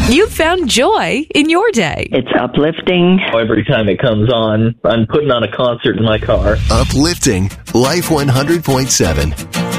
You've found joy in your day. It's uplifting. Every time it comes on, I'm putting on a concert in my car. Uplifting Life 100.7.